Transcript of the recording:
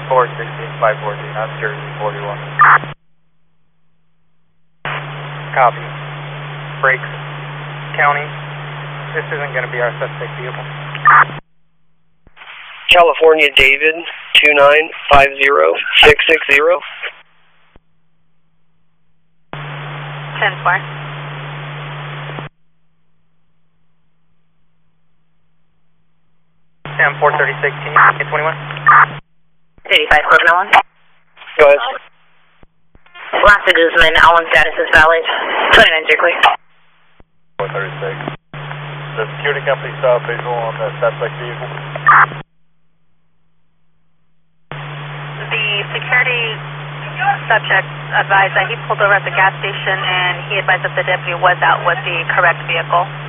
416-514, that's Jersey 41. Copy. Brakes, county. This isn't going to be our suspect vehicle. California David 2950660. 10-4. Sam 436, can you get 21? 85 Corp 91. Go ahead. Last of Guzman, Allen status is valid. 29 clear. 436. The security company saw a visual on the suspect vehicle. The security subject advised that he pulled over at the gas station and he advised that the deputy was out with the correct vehicle.